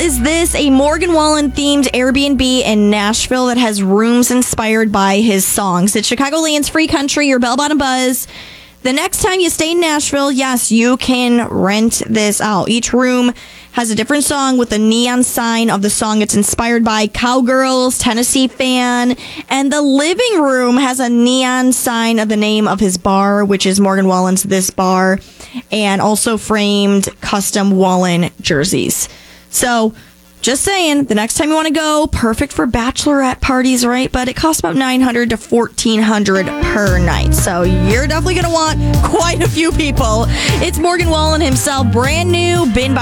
is this a Morgan Wallen themed Airbnb in Nashville that has rooms inspired by his songs? It's Chicagoland's Free Country, your Bell Bottom Buzz. The next time you stay in Nashville, yes, you can rent this out. Each room has a different song with a neon sign of the song it's inspired by. Cowgirls, Tennessee Fan, and the living room has a neon sign of the name of his bar, which is Morgan Wallen's This Bar, and also framed custom Wallen jerseys. So, just saying, the next time you want to go, perfect for bachelorette parties, right? But it costs about $900 to $1,400 per night. So you're definitely going to want quite a few people. It's Morgan Wallen himself, brand new, been by